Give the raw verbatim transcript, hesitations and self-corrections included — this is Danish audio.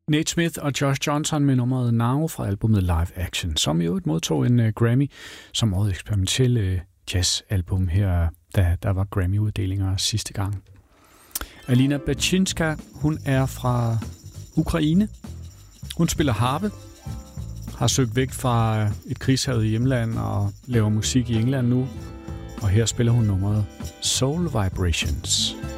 Nate Smith og Josh Johnson med nummeret Now fra albumet Live Action, som jo modtog en uh, Grammy som årets eksperimentelle uh, jazzalbum her, da der var Grammy-uddelinger sidste gang. Alina Bachinska, hun er fra Ukraine. Hun spiller harpe, har søgt væk fra et krigshavet hjemland og laver musik i England nu. Og her spiller hun nummeret Soul Vibrations.